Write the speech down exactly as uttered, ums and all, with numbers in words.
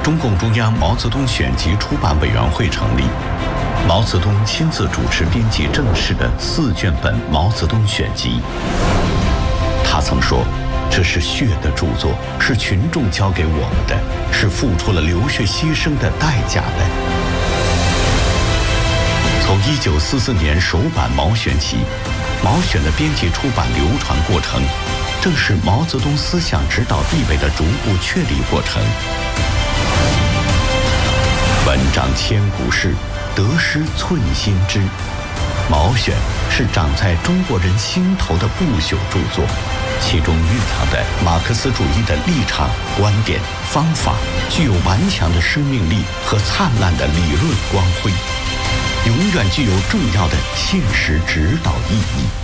中共中央毛泽东选集出版委员会成立，毛泽东亲自主持编辑正式的四卷本《毛泽东选集》。他曾说，这是血的著作，是群众交给我们的，是付出了流血牺牲的代价的。从一九四四年首版《毛选》起，毛选的编辑出版流传过程，正是毛泽东思想指导地位的逐步确立过程。文章千古事，得失寸心知。毛选是长在中国人心头的不朽著作，其中蕴藏的马克思主义的立场、观点、方法，具有顽强的生命力和灿烂的理论光辉，永远具有重要的现实指导意义。